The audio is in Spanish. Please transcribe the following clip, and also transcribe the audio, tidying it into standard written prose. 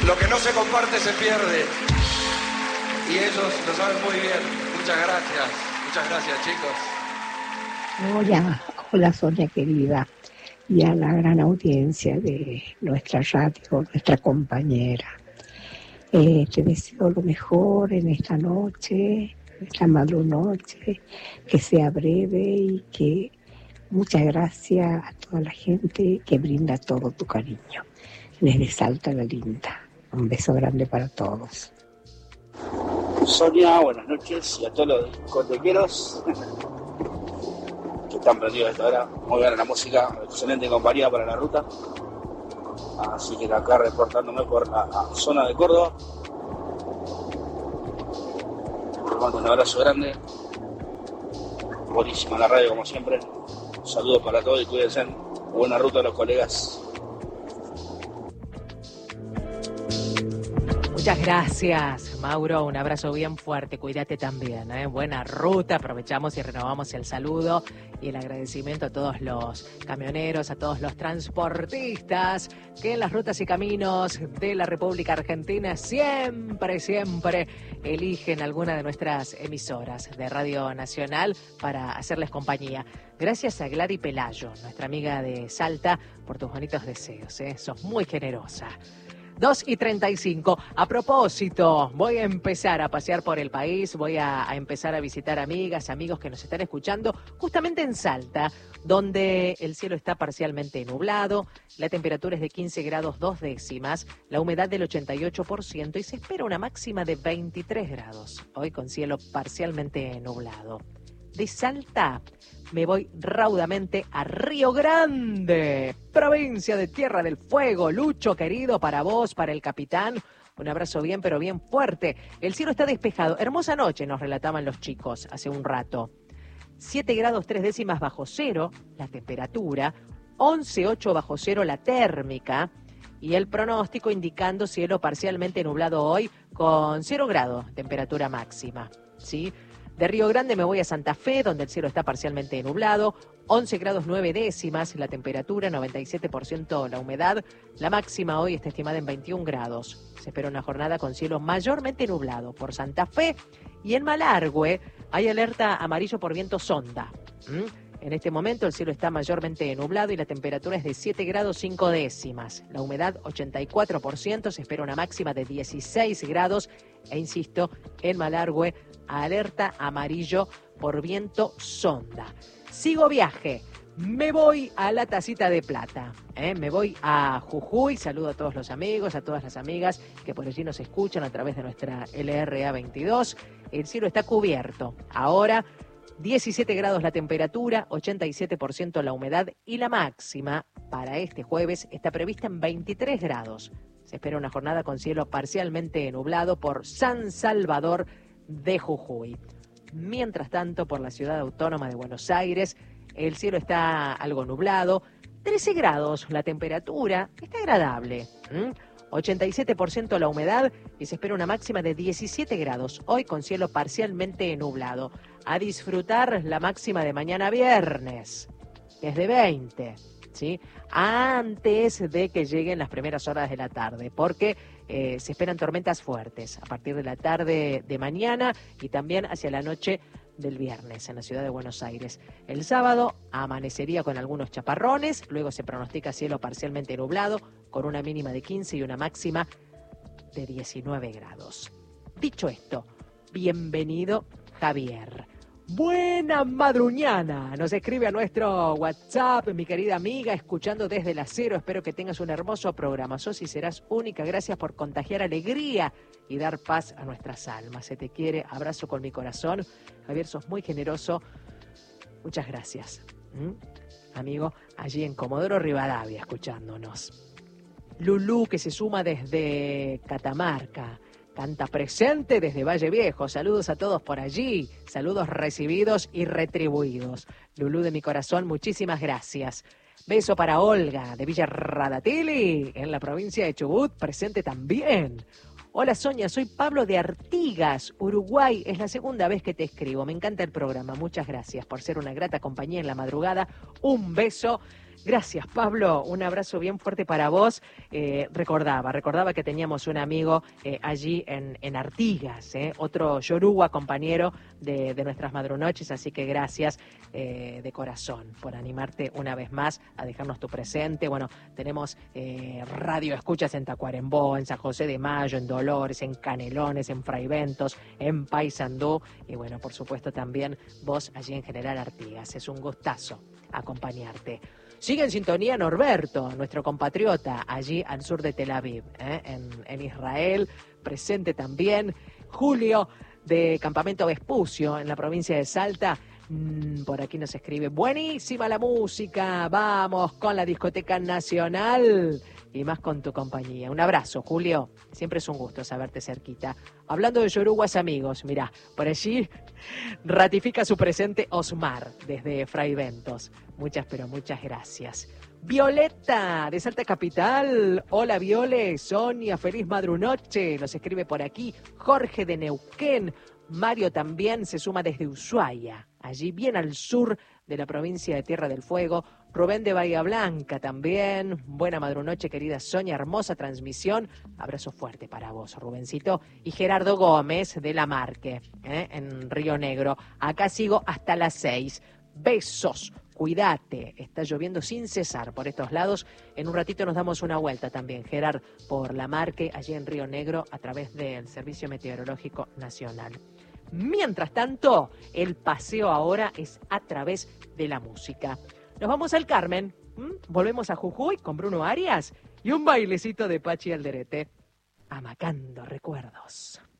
Lo que no se comparte se pierde. Y ellos lo saben muy bien. Muchas gracias chicos. Hola Sonia querida, y a la gran audiencia de nuestra radio, nuestra compañera. Te deseo lo mejor en esta noche, esta madrunoche, que sea breve y que muchas gracias a toda la gente que brinda todo tu cariño. Desde Salta la Linda. Un beso grande para todos. Sonia, buenas noches, y a todos los discotequeros que están prendidos a esta hora. Muy buena la música, excelente compañía para la ruta. Así que acá reportándome por la zona de Córdoba. Les mando un abrazo grande. Buenísima la radio como siempre. Un saludo para todos y cuídense. Buena ruta a los colegas. Muchas gracias, Mauro. Un abrazo bien fuerte. Cuídate también, ¿eh? Buena ruta. Aprovechamos y renovamos el saludo y el agradecimiento a todos los camioneros, a todos los transportistas que en las rutas y caminos de la República Argentina siempre eligen alguna de nuestras emisoras de Radio Nacional para hacerles compañía. Gracias a Gladys Pelayo, nuestra amiga de Salta, por tus bonitos deseos, ¿eh? Sos muy generosa. 2:35. A propósito, voy a empezar a pasear por el país, voy a empezar a visitar amigas, amigos que nos están escuchando justamente en Salta, donde el cielo está parcialmente nublado, la temperatura es de 15 grados 2 décimas, la humedad del 88% y se espera una máxima de 23 grados, hoy con cielo parcialmente nublado. De Salta me voy raudamente a Río Grande, provincia de Tierra del Fuego. Lucho, querido, para vos, para el capitán, un abrazo bien, pero bien fuerte. El cielo está despejado. Hermosa noche, nos relataban los chicos hace un rato. 7 grados 3 décimas bajo cero, la temperatura, 11,8 bajo cero la térmica, y el pronóstico indicando cielo parcialmente nublado hoy con 0 grados, temperatura máxima, ¿sí? De Río Grande me voy a Santa Fe, donde el cielo está parcialmente nublado, 11 grados 9 décimas la temperatura, 97% la humedad. La máxima hoy está estimada en 21 grados. Se espera una jornada con cielo mayormente nublado por Santa Fe, y en Malargüe hay alerta amarillo por viento sonda. En este momento el cielo está mayormente nublado y la temperatura es de 7 grados 5 décimas. La humedad 84%, se espera una máxima de 16 grados. E insisto, en Malargüe, alerta amarillo por viento sonda. Sigo viaje. Me voy a la Tacita de Plata, me voy a Jujuy. Saludo a todos los amigos, a todas las amigas que por allí nos escuchan a través de nuestra LRA 22. El cielo está cubierto. Ahora 17 grados la temperatura, 87% la humedad y la máxima para este jueves está prevista en 23 grados. Se espera una jornada con cielo parcialmente nublado por San Salvador de Jujuy. Mientras tanto, por la ciudad autónoma de Buenos Aires, el cielo está algo nublado, 13 grados la temperatura, está agradable, 87% la humedad y se espera una máxima de 17 grados, hoy con cielo parcialmente nublado. A disfrutar la máxima de mañana viernes, que es de 20, ¿sí? Antes de que lleguen las primeras horas de la tarde, porque se esperan tormentas fuertes a partir de la tarde de mañana y también hacia la noche del viernes en la ciudad de Buenos Aires. El sábado amanecería con algunos chaparrones, luego se pronostica cielo parcialmente nublado con una mínima de 15 y una máxima de 19 grados. Dicho esto, bienvenido Javier. Buena madruñana, nos escribe a nuestro WhatsApp, mi querida amiga, escuchando desde la cero. Espero que tengas un hermoso programa. Sos y serás única. Gracias por contagiar alegría y dar paz a nuestras almas. Se te quiere, abrazo con mi corazón. Javier, sos muy generoso. Muchas gracias. Amigo, allí en Comodoro Rivadavia, escuchándonos. Lulú, que se suma desde Catamarca. Canta presente desde Valle Viejo. Saludos a todos por allí. Saludos recibidos y retribuidos. Lulú de mi corazón, muchísimas gracias. Beso para Olga de Villa Radatili, en la provincia de Chubut, presente también. Hola Sonia, soy Pablo de Artigas, Uruguay. Es la segunda vez que te escribo. Me encanta el programa. Muchas gracias por ser una grata compañía en la madrugada. Un beso. Gracias, Pablo. Un abrazo bien fuerte para vos. Recordaba que teníamos un amigo allí en Artigas, otro yoruba compañero de nuestras madrunoches, así que gracias de corazón por animarte una vez más a dejarnos tu presente. Bueno, tenemos radio escuchas en Tacuarembó, en San José de Mayo, en Dolores, en Canelones, en Fraiventos, en Paysandú y bueno, por supuesto también vos allí en General Artigas. Es un gustazo acompañarte. Sigue en sintonía Norberto, nuestro compatriota, allí al sur de Tel Aviv, en Israel, presente también. Julio, de Campamento Vespucio, en la provincia de Salta, por aquí nos escribe, buenísima la música, vamos con la discoteca nacional y más con tu compañía. Un abrazo, Julio, siempre es un gusto saberte cerquita. Hablando de yoruguas amigos, mirá, por allí ratifica su presente Osmar desde Fraiventos. Muchas, pero muchas gracias. Violeta, de Salta Capital. Hola, Viole. Sonia, feliz madrunoche. Nos escribe por aquí. Jorge de Neuquén. Mario también se suma desde Ushuaia, allí bien al sur de la provincia de Tierra del Fuego. Rubén de Bahía Blanca también. Buena madrunoche, querida Sonia. Hermosa transmisión. Abrazo fuerte para vos, Rubencito. Y Gerardo Gómez de La Marque, en Río Negro. Acá sigo hasta las 6. Besos. Cuídate, está lloviendo sin cesar por estos lados. En un ratito nos damos una vuelta también, Gerard, por La Marque, allí en Río Negro, a través del Servicio Meteorológico Nacional. Mientras tanto, el paseo ahora es a través de la música. Nos vamos al Carmen, volvemos a Jujuy con Bruno Arias y un bailecito de Pachi Alderete, amacando recuerdos.